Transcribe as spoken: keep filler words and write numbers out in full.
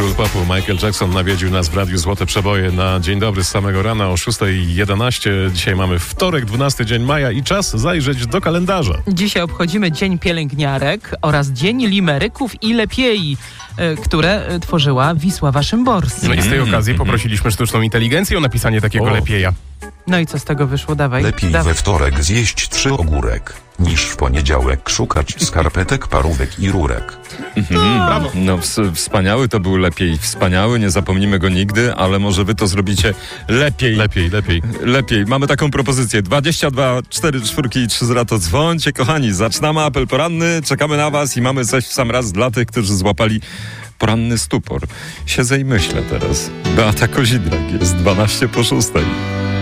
król popu Michael Jackson nawiedził nas w Radiu Złote Przeboje na Dzień Dobry z samego rana o szósta jedenaście. Dzisiaj mamy wtorek, dwunasty dzień maja i czas zajrzeć do kalendarza. Dzisiaj obchodzimy Dzień Pielęgniarek oraz Dzień Limeryków i Lepiei, które tworzyła Wisława Szymborska. No i z tej okazji poprosiliśmy sztuczną inteligencję o napisanie takiego O. lepieja. No i co z tego wyszło? Dawaj. Lepiej Dawaj. we wtorek zjeść trzy ogórek, niż w poniedziałek szukać skarpetek, parówek i rurek. Brawo. No ws- wspaniały to był lepiej. Wspaniały, nie zapomnimy go nigdy, ale może wy to zrobicie lepiej. Lepiej, lepiej. Lepiej. Mamy taką propozycję. dwadzieścia dwa, cztery czwórki i trzy zera to dzwońcie, kochani. Zaczynamy apel poranny, czekamy na was i mamy coś w sam raz dla tych, którzy złapali poranny stupor. Siedzę i myślę teraz. Beata Kozidrak jest dwanaście po szóstej.